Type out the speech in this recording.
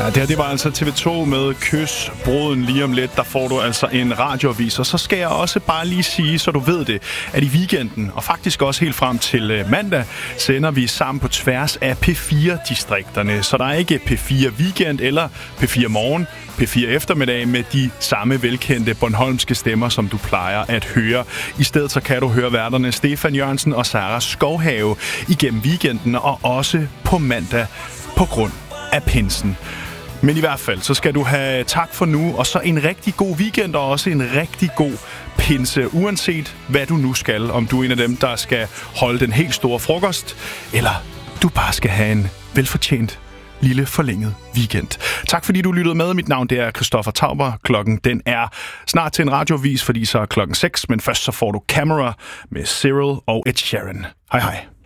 Ja, det var altså TV2 med Kys Bruden. Lige om lidt, der får du altså en radioavis. Og så skal jeg også bare lige sige, så du ved det, at i weekenden, og faktisk også helt frem til mandag, sender vi sammen på tværs af P4-distrikterne. Så der er ikke P4 Weekend eller P4 Morgen, P4 Eftermiddag med de samme velkendte bornholmske stemmer, som du plejer at høre. I stedet så kan du høre værterne Stefan Jørgensen og Sara Skovhave igennem weekenden og også på mandag på grund af pinsen. Men i hvert fald, så skal du have tak for nu, og så en rigtig god weekend og også en rigtig god pinse, uanset hvad du nu skal. Om du er en af dem, der skal holde den helt store frokost, eller du bare skal have en velfortjent lille forlænget weekend. Tak fordi du lyttede med. Mit navn det er Christoffer Tauber. Klokken den er snart til en radiovis, fordi så er klokken 6, men først så får du Camera med Cyril og Ed Sheeran. Hej hej.